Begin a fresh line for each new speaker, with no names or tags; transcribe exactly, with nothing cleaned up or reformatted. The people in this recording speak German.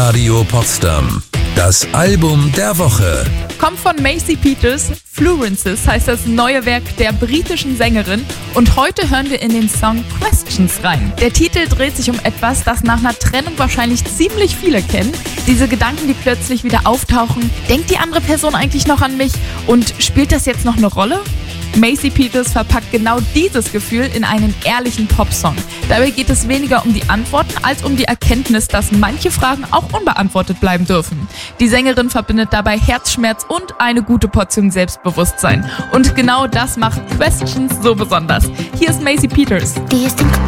Radio Potsdam. Das Album der Woche.
Kommt von Macy Peters, Fluences heißt das neue Werk der britischen Sängerin und heute hören wir in den Song Questions rein. Der Titel dreht sich um etwas, das nach einer Trennung wahrscheinlich ziemlich viele kennen. Diese Gedanken, die plötzlich wieder auftauchen. Denkt die andere Person eigentlich noch an mich und spielt das jetzt noch eine Rolle? Macy Peters verpackt genau dieses Gefühl in einen ehrlichen Popsong. Dabei geht es weniger um die Antworten als um die Erkenntnis, dass manche Fragen auch unbeantwortet bleiben dürfen. Die Sängerin verbindet dabei Herzschmerz und eine gute Portion Selbstbewusstsein. Und genau das macht Questions so besonders. Hier ist Macy Peters.
Do you think